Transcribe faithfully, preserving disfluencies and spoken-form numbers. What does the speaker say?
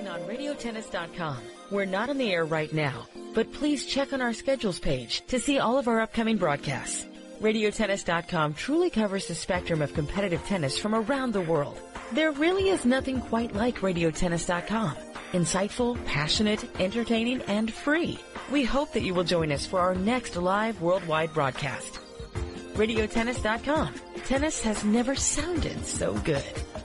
listening on radio tennis dot com. We're not on the air right now, but please check on our schedules page to see all of our upcoming broadcasts. radio tennis dot com truly covers the spectrum of competitive tennis from around the world. There really is nothing quite like radio tennis dot com. Insightful, passionate, entertaining, and free. We hope that you will join us for our next live worldwide broadcast. radio tennis dot com. Tennis has never sounded so good.